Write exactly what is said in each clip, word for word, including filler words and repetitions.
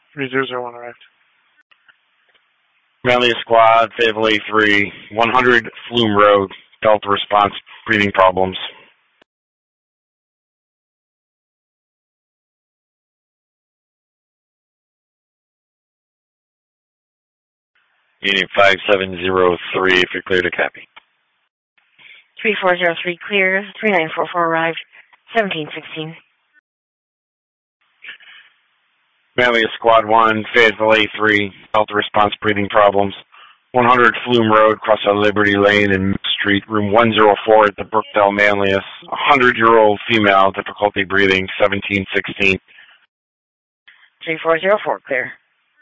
three zero zero one arrived. Manlius Squad, Fayetteville A three, one hundred Flume Road, Delta response, breathing problems. Unit five seven zero three, if you're clear to copy. three four zero three clear, three nine four four arrived, seventeen sixteen. Manlius Squad one, Fayetteville A three, Delta response, breathing problems. one hundred Flume Road, cross on Liberty Lane and Street, room one oh four at the Brookdale Manlius. A hundred-year-old female, difficulty breathing, seventeen sixteen. three four zero four clear.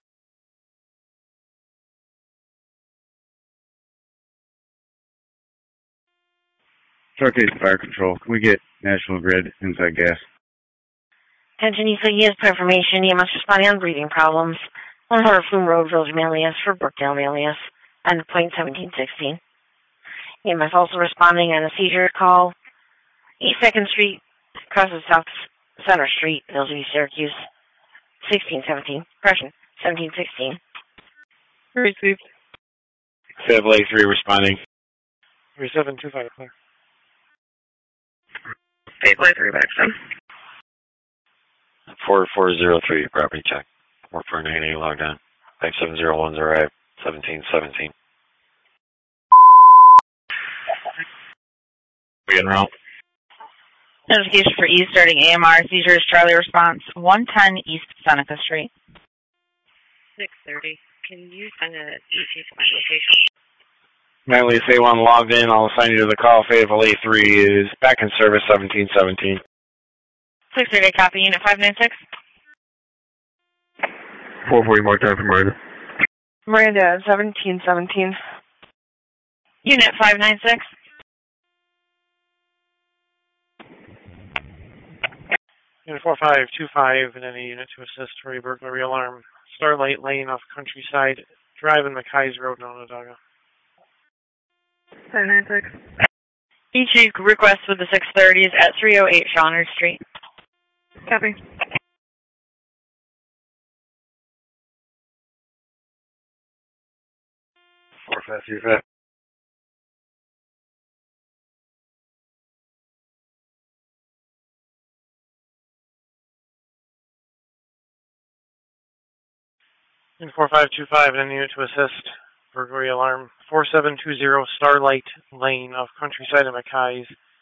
Showcase Fire Control. Can we get National Grid inside gas? Attention, E C S information. E M S responding on breathing problems. one hundred Flume Road, Village Manlius for Brookdale Manlius. And point seventeen sixteen. E M S also responding on a seizure call. East second Street, crosses South Center Street, Village of Syracuse. sixteen seventeen. Correction, seventeen sixteen. Received. Fayetteville A three responding. three seven two five clear. Fayetteville A three back some. four four zero three, property check. four four nine eight logged on. five seven zero one's arrived. seventeen seventeen. We en route. Notification for East starting A M R. Seizures Charlie response. one ten East Seneca Street. six thirty. Can you send an E T to my location? Manlius A one logged in. I'll assign you to the call. Fayetteville A three is back in service, seventeen seventeen. six thirty, copy. Unit five nine six. four forty more time for Miranda. Miranda, seventeen seventeen. Unit five nine six. Unit four five two five and any unit to assist for a burglary alarm. Starlight Lane off Countryside Drive in McKay's Road, Onondaga. five nine six. E T request with the six thirties at three oh eight Shawners Street. Copy. four five three five. Unit four five two five and any unit to assist. Burglary alarm. four seven two zero Starlight Lane off Countryside and McKay's.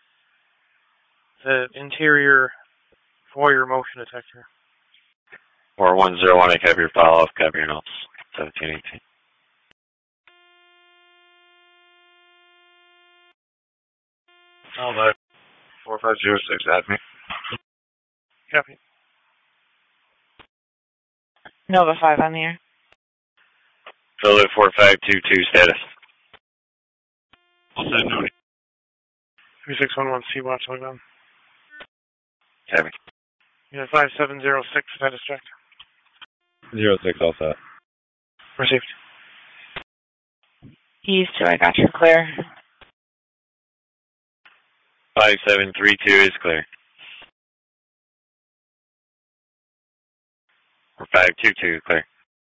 The interior foyer motion detector. Or one zero one, I copy your follow-up, copy your notes. seventeen eighteen. All right. four five zero six, add me. Copy. Nova five on the air. Philip four five two two, status. All set, noted. three six one one C watch log on. Copy. Unit five seven zero six, status check. Zero six, all set. Received. East two, I got you clear. five seven three two is clear. Or five two two, clear.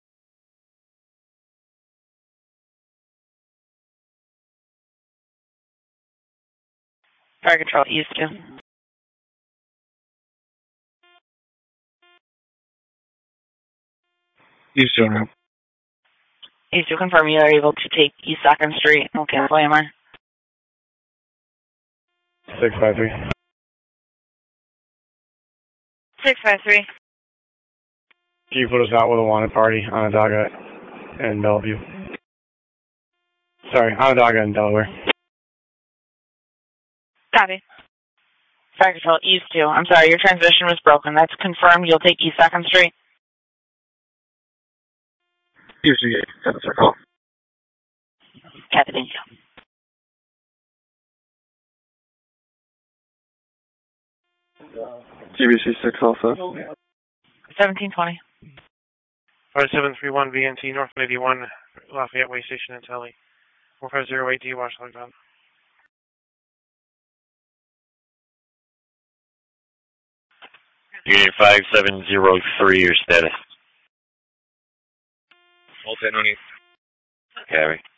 Fire control, East two. East two, now. East two, confirm you are able to take East second Street. No cancel A M R. six five three. six five three. Can you put us out with a wanted party, Onondaga and Bellevue? Sorry, Onondaga and Delaware. Copy. Fire control, East two. I'm sorry, your transmission was broken. That's confirmed. You'll take East second Street. East two, that's our call. Copy, thank you. G B C six, all set. seventeen twenty. five seven three one V N T North eighty-one Lafayette Way Station in Telly. four five zero eight D watch logged on. Unit five seven zero three, your status. Hold ten, no need. Cabby.